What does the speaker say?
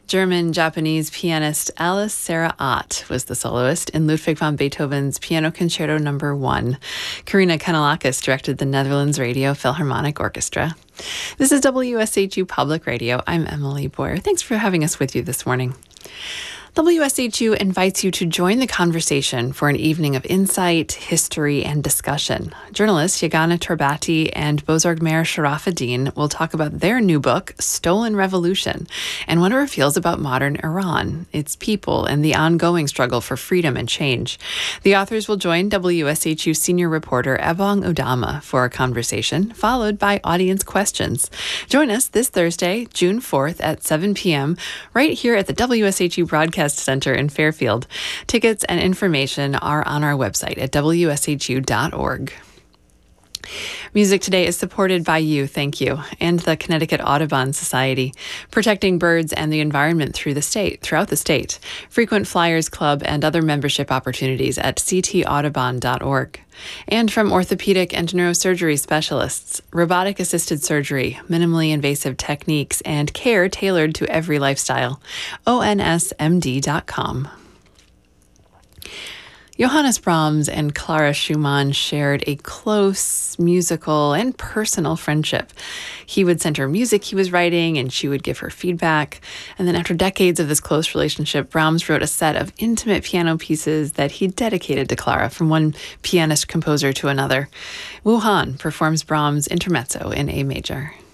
German-Japanese pianist Alice Sarah Ott was the soloist in Ludwig van Beethoven's Piano Concerto No. 1. Karina Kanellakis directed the Netherlands Radio Philharmonic Orchestra. This is WSHU Public Radio. I'm Emily Boyer. Thanks for having us with you this morning. WSHU invites you to join the conversation for an evening of insight, history, and discussion. Journalists Yagana Torbati and Bozorg Meir Sharafuddin will talk about their new book, Stolen Revolution, and what it reveals about modern Iran, its people, and the ongoing struggle for freedom and change. The authors will join WSHU senior reporter Ebong Udama for a conversation, followed by audience questions. Join us this Thursday, June 4th at 7 p.m., right here at the WSHU Broadcast Center in Fairfield. Tickets and information are on our website at wshu.org. Music today is supported by you, thank you, and the Connecticut Audubon Society, protecting birds and the environment throughout the state. Frequent Flyers Club and other membership opportunities at ctaudubon.org. And from orthopedic and neurosurgery specialists, robotic-assisted surgery, minimally invasive techniques, and care tailored to every lifestyle. onsmd.com. Johannes Brahms and Clara Schumann shared a close musical and personal friendship. He would send her music he was writing, and she would give her feedback. And then after decades of this close relationship, Brahms wrote a set of intimate piano pieces that he dedicated to Clara, from one pianist-composer to another. Wu Han performs Brahms' Intermezzo in A major.